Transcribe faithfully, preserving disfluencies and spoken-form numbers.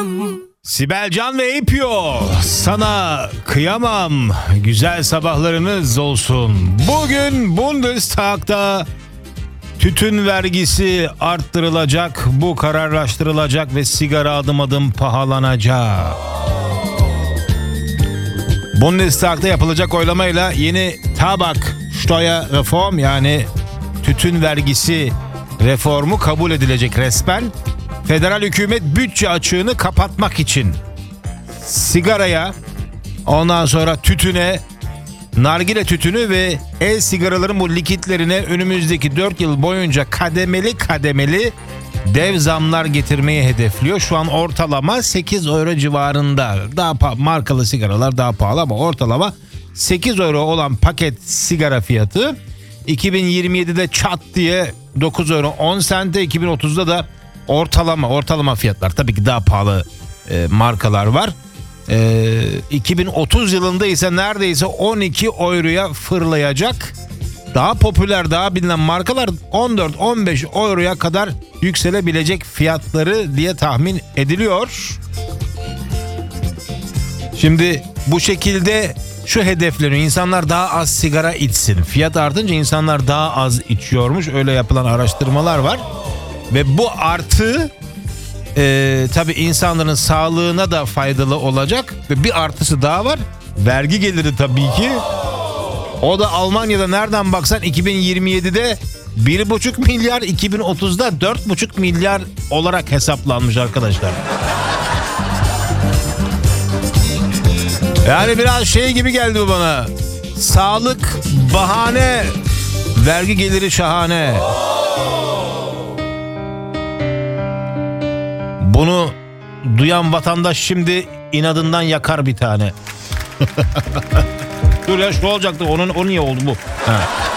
Sibel Can ve Epio, sana kıyamam, güzel sabahlarınız olsun. Bugün Bundestag'da tütün vergisi arttırılacak, bu kararlaştırılacak ve sigara adım adım pahalanacak. Bundestag'da yapılacak oylamayla yeni tabak Steuerreform, yani tütün vergisi reformu kabul edilecek resmen. Federal hükümet bütçe açığını kapatmak için sigaraya, ondan sonra tütüne, nargile tütünü ve el sigaraların bu likitlerine önümüzdeki dört yıl boyunca kademeli kademeli dev zamlar getirmeyi hedefliyor. Şu an ortalama sekiz euro civarında. Daha pa- markalı sigaralar daha pahalı ama ortalama sekiz euro olan paket sigara fiyatı iki bin yirmi yedide çat diye dokuz euro on sente, iki bin otuzda da ortalama ortalama fiyatlar, tabii ki daha pahalı e, markalar var. E, iki bin otuz yılında ise neredeyse on iki euroya fırlayacak. Daha popüler, daha bilinen markalar on dört on beş euroya kadar yükselebilecek fiyatları diye tahmin ediliyor. Şimdi bu şekilde şu hedefleniyor: insanlar daha az sigara içsin. Fiyat artınca insanlar daha az içiyormuş. Öyle yapılan araştırmalar var. Ve bu artı e, tabii insanların sağlığına da faydalı olacak. Ve bir artısı daha var: vergi geliri tabii ki. O da Almanya'da nereden baksan iki bin yirmi yedide bir buçuk milyar, iki bin otuzda dört buçuk milyar olarak hesaplanmış arkadaşlar. Yani biraz şey gibi geldi bu bana. Sağlık bahane, vergi geliri şahane. Bunu duyan vatandaş şimdi inadından yakar bir tane. Dur ya, şu olacaktı. Onun o niye oldu bu? Ha.